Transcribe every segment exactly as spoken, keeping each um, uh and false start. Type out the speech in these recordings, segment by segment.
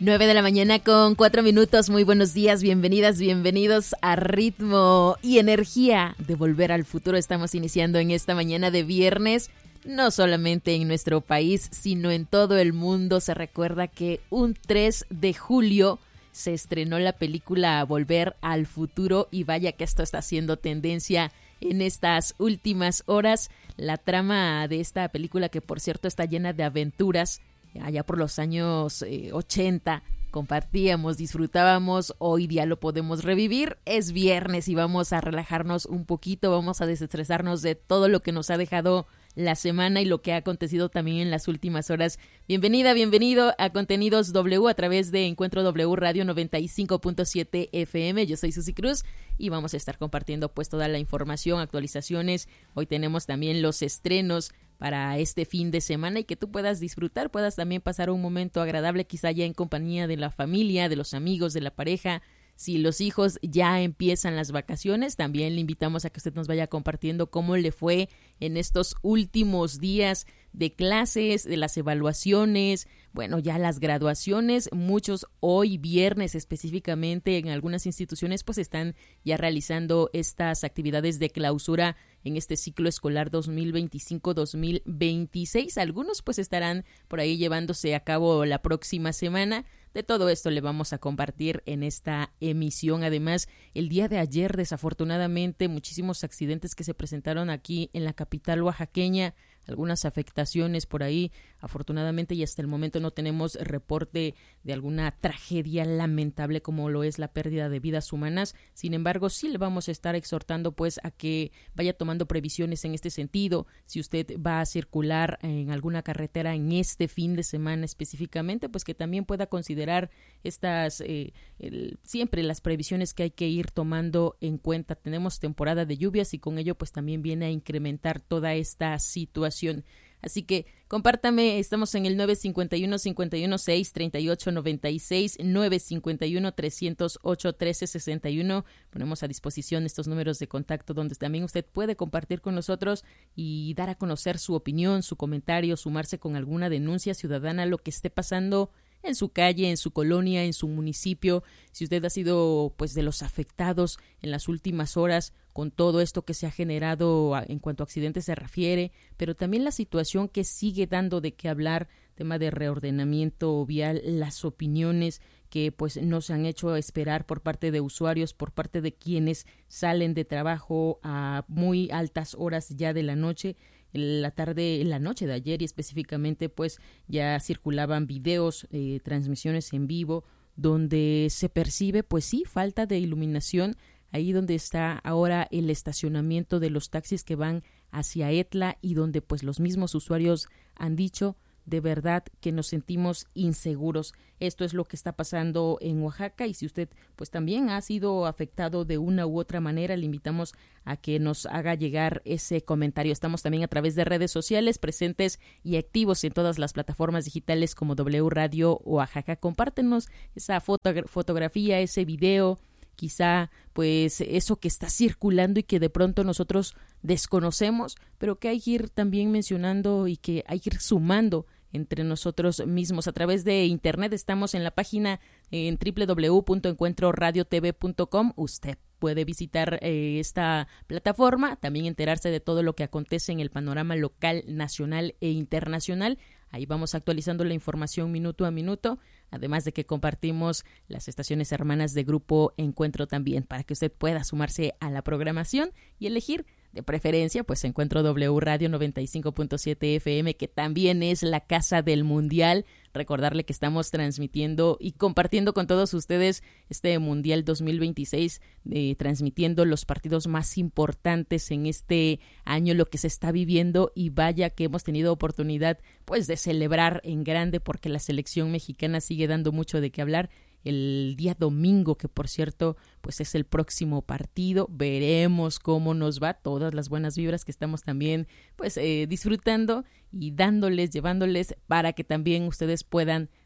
Nueve de la mañana con cuatro minutos. Muy buenos días, bienvenidas, bienvenidos a Ritmo y Energía de Volver al Futuro. Estamos iniciando en esta mañana de viernes, no solamente en nuestro país, sino en todo el mundo. Se recuerda que un tres de julio se estrenó la película Volver al Futuro y vaya que esto está haciendo tendencia en estas últimas horas. La trama de esta película, que por cierto está llena de aventuras, allá por los años eh, ochenta, compartíamos, disfrutábamos, hoy día lo podemos revivir. Es viernes y vamos a relajarnos un poquito, vamos a desestresarnos de todo lo que nos ha dejado la semana y lo que ha acontecido también en las últimas horas. Bienvenida, bienvenido a Contenidos W a través de Encuentro W Radio noventa y cinco punto siete F M. Yo soy Susi Cruz y vamos a estar compartiendo pues toda la información, actualizaciones. Hoy tenemos también los estrenos para este fin de semana y que tú puedas disfrutar, puedas también pasar un momento agradable, quizá ya en compañía de la familia, de los amigos, de la pareja. Si los hijos ya empiezan las vacaciones, también le invitamos a que usted nos vaya compartiendo cómo le fue en estos últimos días de clases, de las evaluaciones, bueno, ya las graduaciones. Muchos hoy viernes específicamente en algunas instituciones pues están ya realizando estas actividades de clausura en este ciclo escolar dos mil veinticinco dos mil veintiséis. Algunos pues estarán por ahí llevándose a cabo la próxima semana. De todo esto le vamos a compartir en esta emisión. Además, el día de ayer, desafortunadamente, muchísimos accidentes que se presentaron aquí en la capital oaxaqueña, algunas afectaciones por ahí. Afortunadamente y hasta el momento no tenemos reporte de alguna tragedia lamentable como lo es la pérdida de vidas humanas. Sin embargo, sí le vamos a estar exhortando pues a que vaya tomando previsiones en este sentido. Si usted va a circular en alguna carretera en este fin de semana específicamente, pues que también pueda considerar estas eh, el, siempre las previsiones que hay que ir tomando en cuenta. Tenemos temporada de lluvias y con ello pues también viene a incrementar toda esta situación. Así que compártame, estamos en el nueve cinco uno, cinco uno seis, tres ocho nueve seis, nueve cinco uno, tres cero ocho, uno tres seis uno. Ponemos a disposición estos números de contacto donde también usted puede compartir con nosotros y dar a conocer su opinión, su comentario, sumarse con alguna denuncia ciudadana, lo que esté pasando en su calle, en su colonia, en su municipio. Si usted ha sido pues de los afectados en las últimas horas con todo esto que se ha generado en cuanto a accidentes se refiere, pero también la situación que sigue dando de qué hablar, tema de reordenamiento vial, las opiniones que pues no se han hecho esperar por parte de usuarios, por parte de quienes salen de trabajo a muy altas horas ya de la noche. La tarde, la noche de ayer y específicamente pues ya circulaban videos, eh, transmisiones en vivo donde se percibe pues sí falta de iluminación ahí donde está ahora el estacionamiento de los taxis que van hacia Etla y donde pues los mismos usuarios han dicho de verdad que nos sentimos inseguros. Esto es lo que está pasando en Oaxaca y si usted pues también ha sido afectado de una u otra manera, le invitamos a que nos haga llegar ese comentario. Estamos también a través de redes sociales presentes y activos en todas las plataformas digitales como W Radio Oaxaca. Compártenos esa foto, fotografía, ese video, quizá pues eso que está circulando y que de pronto nosotros desconocemos, pero que hay que ir también mencionando y que hay que ir sumando entre nosotros mismos. A través de internet estamos en la página en doble u doble u doble u punto encuentro radio t v punto com. Usted puede visitar eh, esta plataforma, también enterarse de todo lo que acontece en el panorama local, nacional e internacional. Ahí vamos actualizando la información minuto a minuto, además de que compartimos las estaciones hermanas de Grupo Encuentro también, para que usted pueda sumarse a la programación y elegir de preferencia, pues Encuentro W Radio noventa y cinco punto siete F M, que también es la casa del Mundial. Recordarle que estamos transmitiendo y compartiendo con todos ustedes este Mundial dos mil veintiséis, eh, transmitiendo los partidos más importantes en este año, lo que se está viviendo, y vaya que hemos tenido oportunidad pues de celebrar en grande porque la selección mexicana sigue dando mucho de qué hablar. El día domingo, que por cierto, pues es el próximo partido, veremos cómo nos va, todas las buenas vibras que estamos también pues eh, disfrutando y dándoles, llevándoles para que también ustedes puedan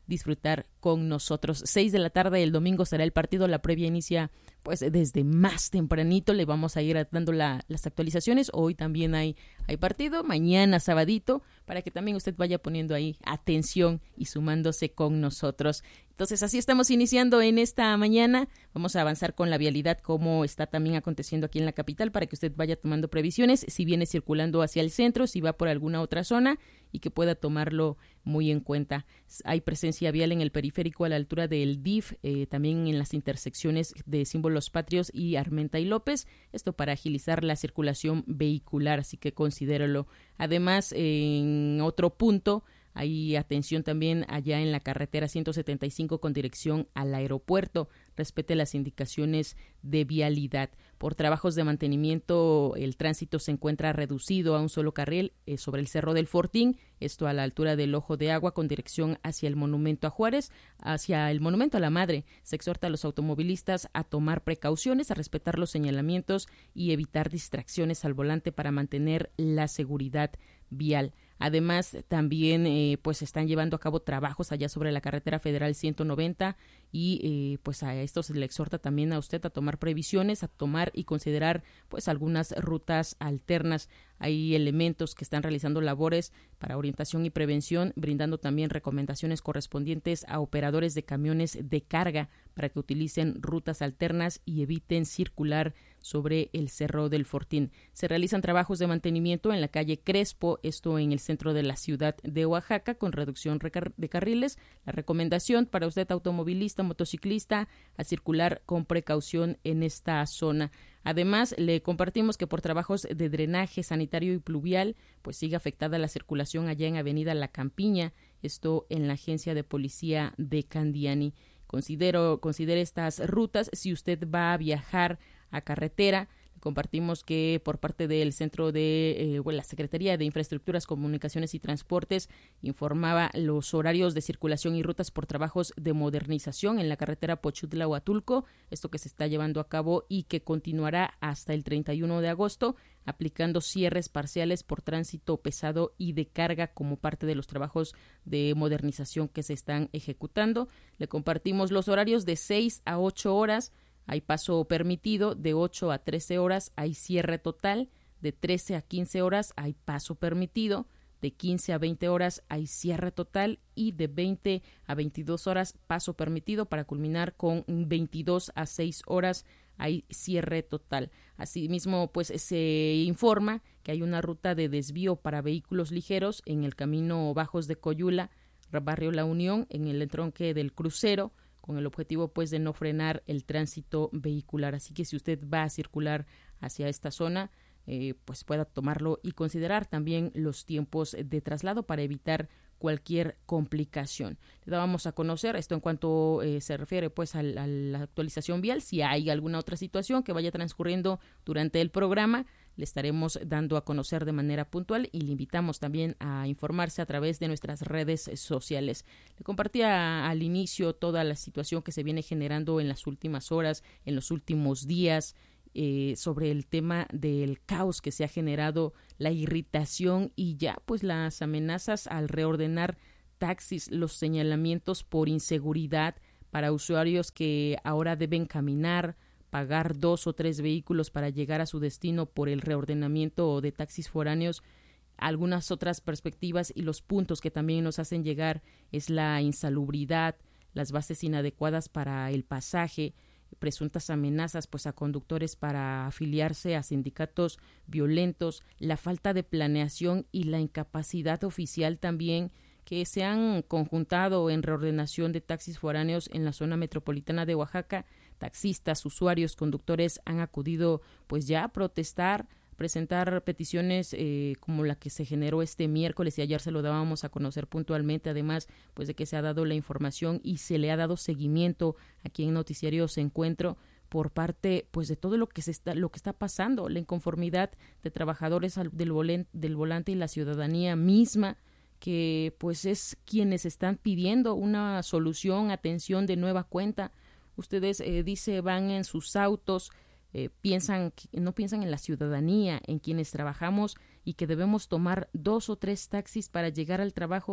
disfrutar con nosotros. Seis de la tarde el domingo será el partido, la previa inicia pues desde más tempranito, le vamos a ir dando la, las actualizaciones. Hoy también hay, hay partido, mañana sabadito, para que también usted vaya poniendo ahí atención y sumándose con nosotros. Entonces así estamos iniciando en esta mañana. Vamos a avanzar con la vialidad, como está también aconteciendo aquí en la capital, para que usted vaya tomando previsiones, si viene circulando hacia el centro, si va por alguna otra zona, y que pueda tomarlo muy en cuenta. Hay presencia vial en el periférico a la altura del D I F, eh, también en las intersecciones de Símbolos Patrios y Armenta y López, esto para agilizar la circulación vehicular, así que considéralo. Además, en otro punto, hay atención también allá en la carretera ciento setenta y cinco con dirección al aeropuerto. Respete las indicaciones de vialidad. Por trabajos de mantenimiento, el tránsito se encuentra reducido a un solo carril eh, sobre el Cerro del Fortín, esto a la altura del Ojo de Agua con dirección hacia el Monumento a Juárez, hacia el Monumento a la Madre. Se exhorta a los automovilistas a tomar precauciones, a respetar los señalamientos y evitar distracciones al volante para mantener la seguridad vial. Además, también eh, pues están llevando a cabo trabajos allá sobre la carretera federal ciento noventa y eh, pues a esto se le exhorta también a usted a tomar previsiones, a tomar y considerar pues algunas rutas alternas. Hay elementos que están realizando labores para orientación y prevención, brindando también recomendaciones correspondientes a operadores de camiones de carga para que utilicen rutas alternas y eviten circular sobre el Cerro del Fortín. Se realizan trabajos de mantenimiento en la calle Crespo, esto en el centro de la ciudad de Oaxaca, con reducción de carriles. La recomendación para usted, automovilista, motociclista, a circular con precaución en esta zona. Además, le compartimos que por trabajos de drenaje sanitario y pluvial, pues sigue afectada la circulación allá en Avenida La Campiña, esto en la agencia de policía de Candiani. Considero, considere estas rutas si usted va a viajar a carretera. Compartimos que por parte del Centro de eh, bueno, la Secretaría de Infraestructuras, Comunicaciones y Transportes informaba los horarios de circulación y rutas por trabajos de modernización en la carretera Pochutla-Huatulco, esto que se está llevando a cabo y que continuará hasta el treinta y uno de agosto, aplicando cierres parciales por tránsito pesado y de carga como parte de los trabajos de modernización que se están ejecutando. Le compartimos los horarios de seis a ocho horas. Hay paso permitido, de ocho a trece horas hay cierre total, de trece a quince horas hay paso permitido, de quince a veinte horas hay cierre total y de veinte a veintidós horas paso permitido, para culminar con veintidós a seis horas hay cierre total. Asimismo, pues se informa que hay una ruta de desvío para vehículos ligeros en el camino Bajos de Coyula, barrio La Unión, en el entronque del crucero, con el objetivo pues de no frenar el tránsito vehicular. Así que si usted va a circular hacia esta zona, eh, pues pueda tomarlo y considerar también los tiempos de traslado para evitar cualquier complicación. Le dábamos a conocer esto en cuanto eh, se refiere pues a, a la actualización vial. Si hay alguna otra situación que vaya transcurriendo durante el programa, le estaremos dando a conocer de manera puntual y le invitamos también a informarse a través de nuestras redes sociales. Le compartía al inicio toda la situación que se viene generando en las últimas horas, en los últimos días, eh, sobre el tema del caos que se ha generado, la irritación y ya pues las amenazas al reordenar taxis, los señalamientos por inseguridad para usuarios que ahora deben caminar, pagar dos o tres vehículos para llegar a su destino por el reordenamiento de taxis foráneos. Algunas otras perspectivas y los puntos que también nos hacen llegar es la insalubridad, las bases inadecuadas para el pasaje, presuntas amenazas pues a conductores para afiliarse a sindicatos violentos, la falta de planeación y la incapacidad oficial también que se han conjuntado en reordenación de taxis foráneos en la zona metropolitana de Oaxaca. Taxistas, usuarios, conductores han acudido pues ya a protestar, presentar peticiones eh, como la que se generó este miércoles y ayer se lo dábamos a conocer puntualmente, además pues de que se ha dado la información y se le ha dado seguimiento aquí en Noticiarios Encuentro por parte pues de todo lo que se está lo que está pasando, la inconformidad de trabajadores al, del, volen, del volante y la ciudadanía misma, que pues es quienes están pidiendo una solución, atención de nueva cuenta. Ustedes, eh, dice, van en sus autos, eh, piensan, no piensan en la ciudadanía, en quienes trabajamos y que debemos tomar dos o tres taxis para llegar al trabajo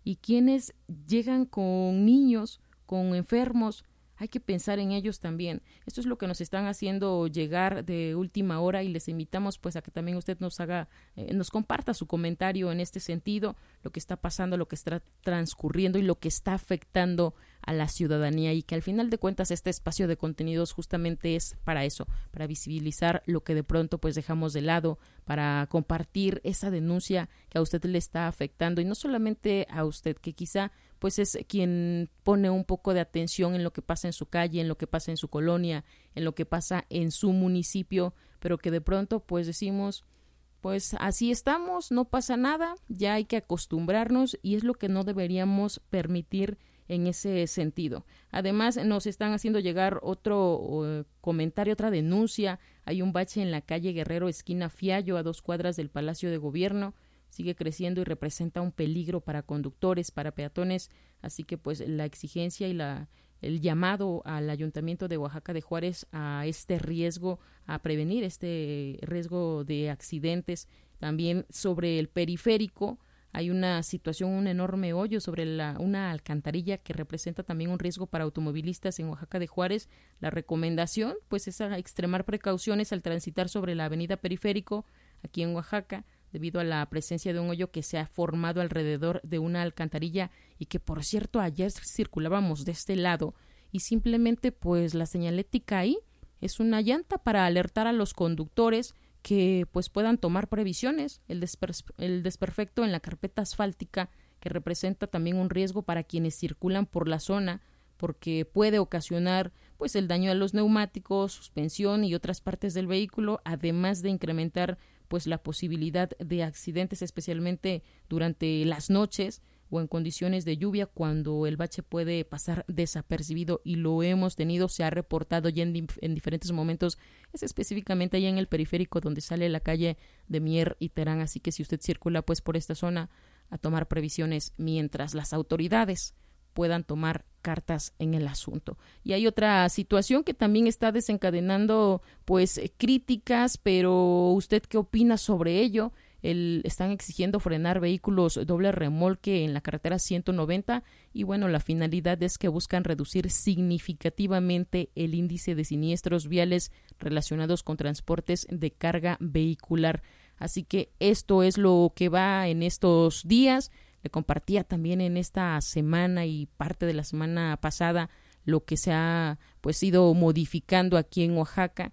y quienes llegan con niños, con enfermos, hay que pensar en ellos también. Esto es lo que nos están haciendo llegar de última hora y les invitamos pues a que también usted nos haga, eh, nos comparta su comentario en este sentido, lo que está pasando, lo que está transcurriendo y lo que está afectando a la ciudadanía, y que al final de cuentas este espacio de contenidos justamente es para eso, para visibilizar lo que de pronto pues dejamos de lado, para compartir esa denuncia que a usted le está afectando, y no solamente a usted, que quizá pues es quien pone un poco de atención en lo que pasa en su calle, en lo que pasa en su colonia, en lo que pasa en su municipio, pero que de pronto pues decimos, pues así estamos, no pasa nada, ya hay que acostumbrarnos, y es lo que no deberíamos permitir en ese sentido. Además, nos están haciendo llegar otro uh, comentario, otra denuncia. Hay un bache en la calle Guerrero, esquina Fiallo, a dos cuadras del Palacio de Gobierno. Sigue creciendo y representa un peligro para conductores, para peatones. Así que, pues, la exigencia y la el llamado al Ayuntamiento de Oaxaca de Juárez a este riesgo, a prevenir este riesgo de accidentes. También sobre el periférico hay una situación, un enorme hoyo sobre la, una alcantarilla que representa también un riesgo para automovilistas en Oaxaca de Juárez. La recomendación, pues, es a extremar precauciones al transitar sobre la avenida Periférico, aquí en Oaxaca, debido a la presencia de un hoyo que se ha formado alrededor de una alcantarilla, y que, por cierto, ayer circulábamos de este lado y simplemente, pues, la señalética ahí es una llanta para alertar a los conductores que pues puedan tomar previsiones. El, desper- el desperfecto en la carpeta asfáltica, que representa también un riesgo para quienes circulan por la zona, porque puede ocasionar pues el daño a los neumáticos, suspensión y otras partes del vehículo, además de incrementar pues la posibilidad de accidentes, especialmente durante las noches o en condiciones de lluvia, cuando el bache puede pasar desapercibido, y lo hemos tenido, se ha reportado ya en, dif- en diferentes momentos. Es específicamente allá en el periférico donde sale la calle de Mier y Terán, así que si usted circula pues por esta zona, a tomar previsiones mientras las autoridades puedan tomar cartas en el asunto. Y hay otra situación que también está desencadenando pues críticas, pero ¿usted qué opina sobre ello? El, están exigiendo frenar vehículos doble remolque en la carretera ciento noventa, y bueno, la finalidad es que buscan reducir significativamente el índice de siniestros viales relacionados con transportes de carga vehicular. Así que esto es lo que va en estos días. Le compartía también en esta semana y parte de la semana pasada lo que se ha pues ido modificando aquí en Oaxaca,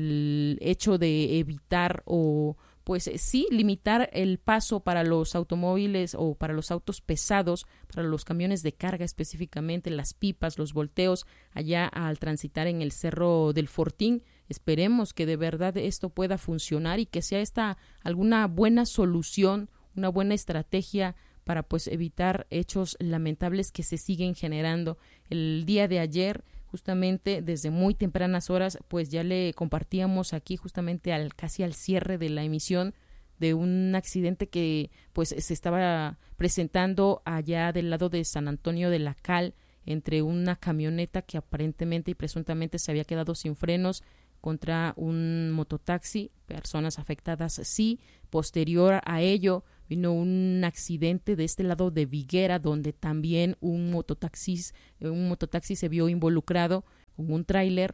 el hecho de evitar o pues sí, limitar el paso para los automóviles o para los autos pesados, para los camiones de carga específicamente, las pipas, los volteos, allá al transitar en el Cerro del Fortín. Esperemos que de verdad esto pueda funcionar y que sea esta alguna buena solución, una buena estrategia para pues evitar hechos lamentables que se siguen generando. El día de ayer, justamente desde muy tempranas horas, pues ya le compartíamos aquí justamente al casi al cierre de la emisión de un accidente que pues se estaba presentando allá del lado de San Antonio de la Cal, entre una camioneta que aparentemente y presuntamente se había quedado sin frenos contra un mototaxi, personas afectadas sí. Posterior a ello vino un accidente de este lado de Viguera, donde también un mototaxi, un mototaxi se vio involucrado con un tráiler,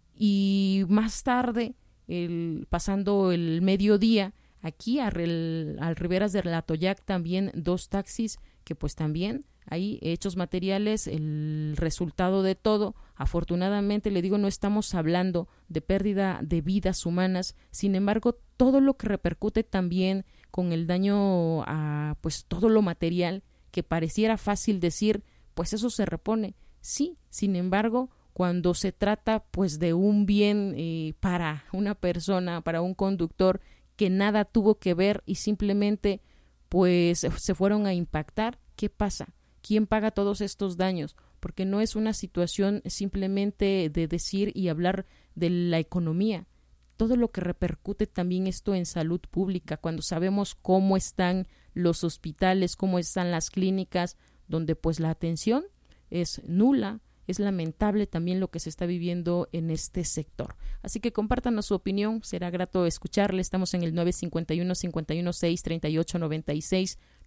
y más tarde, el, pasando el mediodía, aquí al, al Riberas de la Toyac, también dos taxis que pues también hay hechos materiales, el resultado de todo. Afortunadamente, le digo, no estamos hablando de pérdida de vidas humanas, sin embargo, todo lo que repercute también con el daño a pues todo lo material, que pareciera fácil decir, pues eso se repone. Sí, sin embargo, cuando se trata pues de un bien eh, para una persona, para un conductor que nada tuvo que ver y simplemente pues se fueron a impactar, ¿qué pasa? ¿Quién paga todos estos daños? Porque no es una situación simplemente de decir y hablar de la economía. Todo lo que repercute también esto en salud pública, cuando sabemos cómo están los hospitales, cómo están las clínicas, donde pues la atención es nula. Es lamentable también lo que se está viviendo en este sector. Así que compártanos su opinión, será grato escucharle. Estamos en el nueve cinco uno, cinco uno seis, tres ocho nueve seis,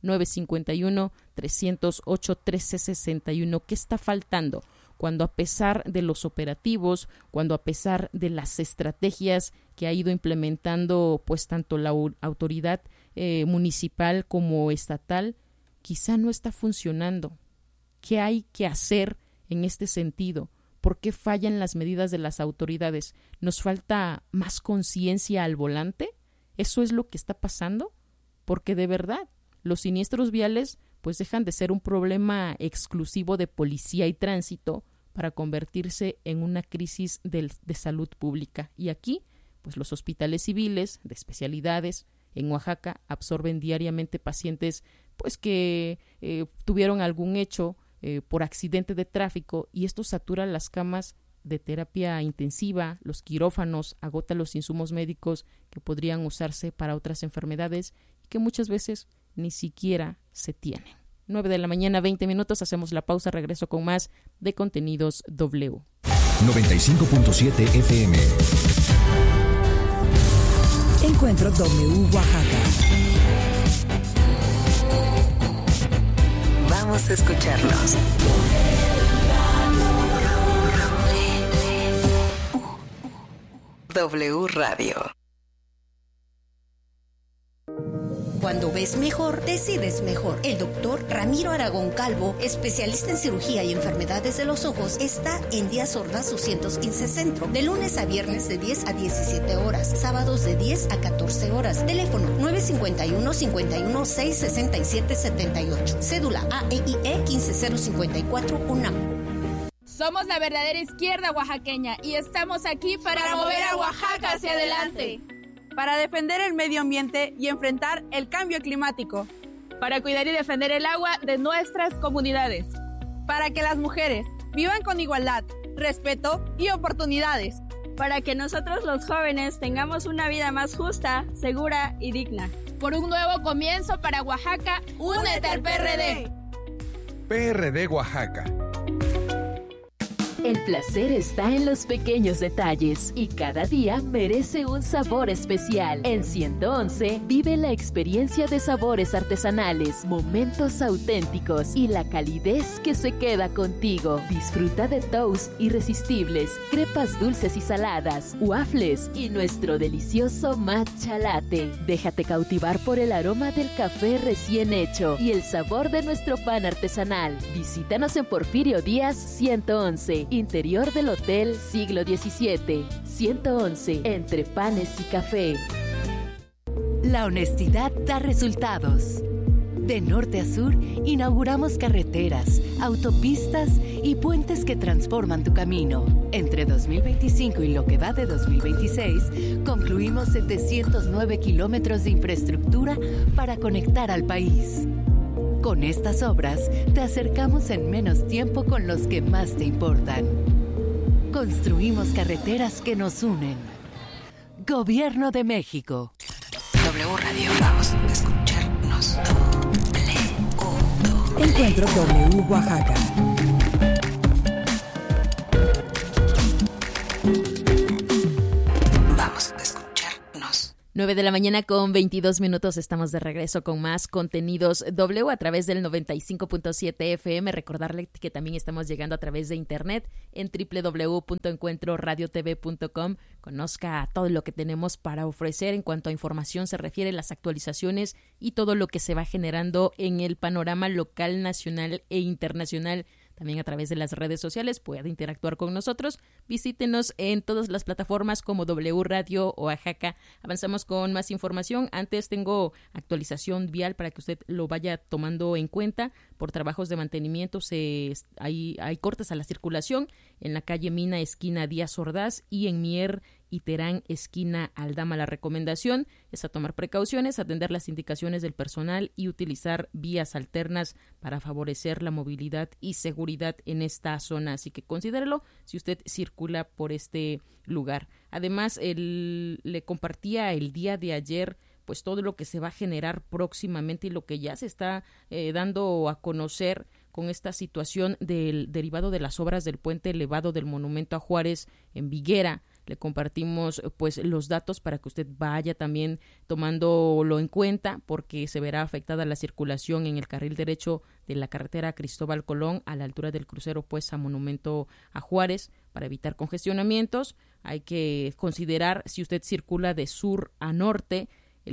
nueve cinco uno, tres cero ocho, uno tres seis uno. ¿Qué está faltando? Cuando a pesar de los operativos, cuando a pesar de las estrategias que ha ido implementando pues tanto la autoridad eh, municipal como estatal, quizá no está funcionando. ¿Qué hay que hacer en este sentido? ¿Por qué fallan las medidas de las autoridades? ¿Nos falta más conciencia al volante? ¿Eso es lo que está pasando? Porque de verdad, los siniestros viales pues dejan de ser un problema exclusivo de policía y tránsito para convertirse en una crisis de, de salud pública. Y aquí, pues los hospitales civiles de especialidades en Oaxaca absorben diariamente pacientes pues que eh, tuvieron algún hecho eh, por accidente de tráfico, y esto satura las camas de terapia intensiva, los quirófanos, agota los insumos médicos que podrían usarse para otras enfermedades y que muchas veces ni siquiera se tienen. nueve de la mañana, veinte minutos, hacemos la pausa, regreso con más de Contenidos W. noventa y cinco punto siete F M. Encuentro W Oaxaca. Vamos a escucharlos. W Radio. Cuando ves mejor, decides mejor. El doctor Ramiro Aragón Calvo, especialista en cirugía y enfermedades de los ojos, está en Díaz Ordaz doscientos quince Centro, de lunes a viernes de diez a diecisiete horas, sábados de diez a catorce horas. Teléfono nueve cinco uno, cinco uno seis, seis siete siete ocho. Cédula A E I E uno cinco cero cinco cuatro, UNAM. Somos la verdadera izquierda oaxaqueña y estamos aquí para, para mover a Oaxaca hacia adelante. Para defender el medio ambiente y enfrentar el cambio climático. Para cuidar y defender el agua de nuestras comunidades. Para que las mujeres vivan con igualdad, respeto y oportunidades. Para que nosotros los jóvenes tengamos una vida más justa, segura y digna. Por un nuevo comienzo para Oaxaca, únete al P R D. P R D Oaxaca. El placer está en los pequeños detalles y cada día merece un sabor especial. En ciento once vive la experiencia de sabores artesanales, momentos auténticos y la calidez que se queda contigo. Disfruta de toast irresistibles, crepas dulces y saladas, waffles y nuestro delicioso matcha latte. Déjate cautivar por el aroma del café recién hecho y el sabor de nuestro pan artesanal. Visítanos en Porfirio Díaz ciento once. Interior del Hotel Siglo diecisiete. ciento once, entre panes y café. La honestidad da resultados. De norte a sur, inauguramos carreteras, autopistas y puentes que transforman tu camino. Entre dos mil veinticinco y lo que va de dos mil veintiséis, concluimos setecientos nueve kilómetros de infraestructura para conectar al país. Con estas obras, te acercamos en menos tiempo con los que más te importan. Construimos carreteras que nos unen. Gobierno de México. W Radio, vamos a escucharnos. W. Encuentro W Oaxaca. Vamos a escucharnos. nueve de la mañana con veintidós minutos, estamos de regreso con más Contenidos W a través del noventa y cinco punto siete F M. Recordarle que también estamos llegando a través de internet en doble u doble u doble u punto encuentro radio t v punto com. Conozca todo lo que tenemos para ofrecer en cuanto a información se refiere, las actualizaciones y todo lo que se va generando en el panorama local, nacional e internacional. También a través de las redes sociales puede interactuar con nosotros. Visítenos en todas las plataformas como W Radio Oaxaca. Avanzamos con más información. Antes tengo actualización vial para que usted lo vaya tomando en cuenta. Por trabajos de mantenimiento se, hay, hay cortes a la circulación en la calle Mina, esquina Díaz Ordaz, y en Mier y Terán, esquina Aldama. La recomendación es a tomar precauciones, atender las indicaciones del personal y utilizar vías alternas para favorecer la movilidad y seguridad en esta zona. Así que considérelo si usted circula por este lugar. Además, el, le compartía el día de ayer pues todo lo que se va a generar próximamente y lo que ya se está eh, dando a conocer con esta situación del derivado de las obras del puente elevado del Monumento a Juárez en Viguera. le compartimos pues los datos para que usted vaya también tomándolo en cuenta, porque se verá afectada la circulación en el carril derecho de la carretera Cristóbal Colón a la altura del crucero pues a Monumento a Juárez. Para evitar congestionamientos hay que considerar, si usted circula de sur a norte,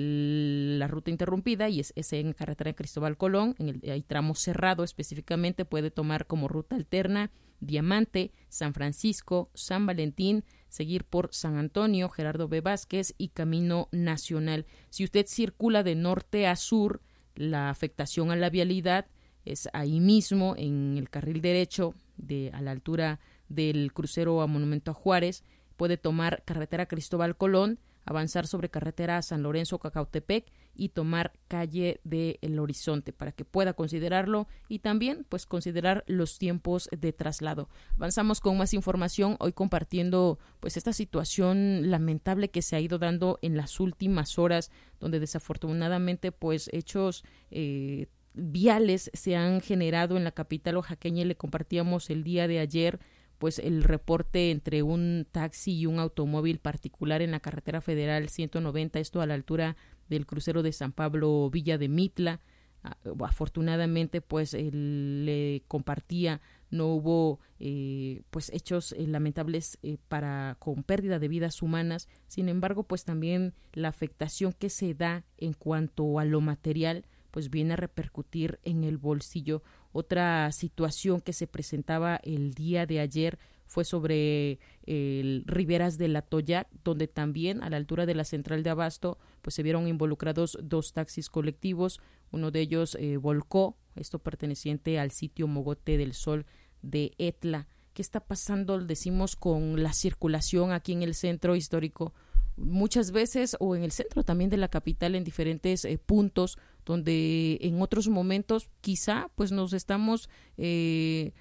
el, la ruta interrumpida, y es, es en carretera Cristóbal Colón, en el hay tramo cerrado específicamente, puede tomar como ruta alterna Diamante, San Francisco, San Valentín, seguir por San Antonio, Gerardo B. Vázquez y Camino Nacional. Si usted circula de norte a sur, la afectación a la vialidad es ahí mismo en el carril derecho de a la altura del crucero a Monumento a Juárez. Puede tomar carretera Cristóbal Colón, avanzar sobre carretera San Lorenzo Cacautepec y tomar calle de El Horizonte, para que pueda considerarlo y también pues considerar los tiempos de traslado. Avanzamos con más información, hoy compartiendo pues esta situación lamentable que se ha ido dando en las últimas horas, donde desafortunadamente pues hechos eh, viales se han generado en la capital oaxaqueña, y le compartíamos el día de ayer pues el reporte entre un taxi y un automóvil particular en la carretera federal ciento noventa, esto a la altura del crucero de San Pablo Villa de Mitla. Afortunadamente pues él le compartía, no hubo eh, pues hechos eh, lamentables eh, para con pérdida de vidas humanas. Sin embargo pues también la afectación que se da en cuanto a lo material pues viene a repercutir en el bolsillo. Otra situación que se presentaba el día de ayer fue sobre el Riberas del Atoyac, donde también a la altura de la central de abasto pues se vieron involucrados dos taxis colectivos. Uno de ellos eh, volcó, esto perteneciente al sitio Mogote del Sol de Etla. ¿Qué está pasando, decimos, con la circulación aquí en el centro histórico? Muchas veces, o en el centro también de la capital, en diferentes eh, puntos donde en otros momentos quizá pues nos estamos eh,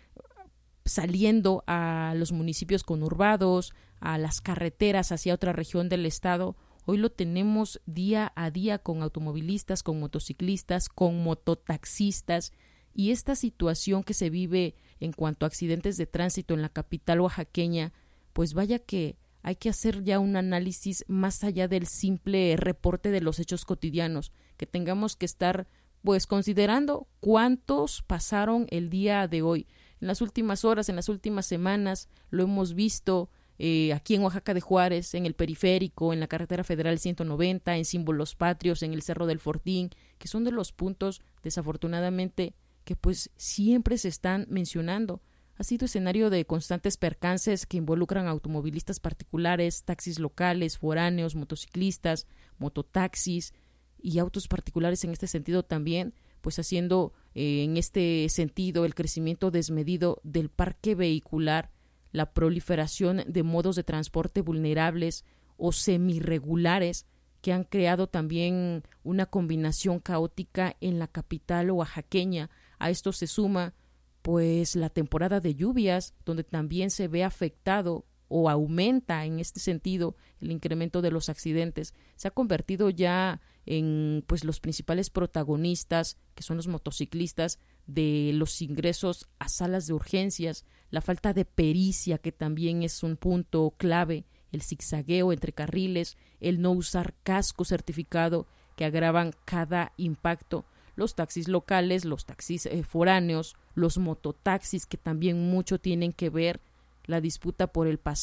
saliendo a los municipios conurbados, a las carreteras hacia otra región del estado. Hoy lo tenemos día a día con automovilistas, con motociclistas, con mototaxistas, y esta situación que se vive en cuanto a accidentes de tránsito en la capital oaxaqueña, pues vaya que hay que hacer ya un análisis más allá del simple reporte de los hechos cotidianos, que tengamos que estar pues considerando cuántos pasaron el día de hoy. En las últimas horas, en las últimas semanas, lo hemos visto eh, aquí en Oaxaca de Juárez, en el periférico, en la carretera federal ciento noventa, en Símbolos Patrios, en el Cerro del Fortín, que son de los puntos, desafortunadamente, que pues siempre se están mencionando. Ha sido escenario de constantes percances que involucran a automovilistas particulares, taxis locales, foráneos, motociclistas, mototaxis y autos particulares en este sentido también, pues haciendo eh, en este sentido el crecimiento desmedido del parque vehicular, la proliferación de modos de transporte vulnerables o semirregulares que han creado también una combinación caótica en la capital oaxaqueña. A esto se suma pues la temporada de lluvias, donde también se ve afectado o aumenta en este sentido el incremento de los accidentes. Se ha convertido ya en pues los principales protagonistas, que son los motociclistas, de los ingresos a salas de urgencias, la falta de pericia, que también es un punto clave, el zigzagueo entre carriles, el no usar casco certificado, que agravan cada impacto. Los taxis locales, los taxis eh, foráneos, los mototaxis, que también mucho tienen que ver la disputa por el pasaje